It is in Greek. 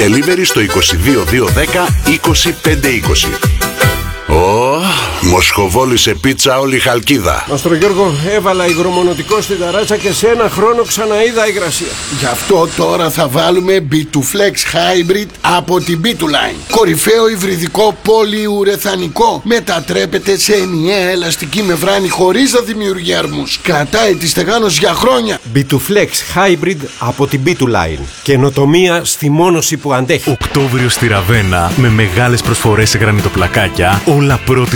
Delivery στο 22 210 25 20. Μοσχοβόλησε πίτσα όλη η Χαλκίδα. Μαστρο Γιώργο, έβαλα υγρομονωτικό στην ταράτσα και σε ένα χρόνο ξαναείδα υγρασία. Γι' αυτό τώρα θα βάλουμε B2Flex Hybrid από την B2Line. Κορυφαίο υβριδικό πολυουρεθανικό. Μετατρέπεται σε ενιαία ελαστική μεμβράνη χωρίς να δημιουργεί αρμούς. Κρατάει τη στεγάνωση για χρόνια. B2Flex Hybrid από την B2Line. Καινοτομία στη μόνωση που αντέχει. Οκτώβριο στη Ραβένα με μεγάλες προσφορές σε γρανιτοπλακάκια. Όλα πρώτη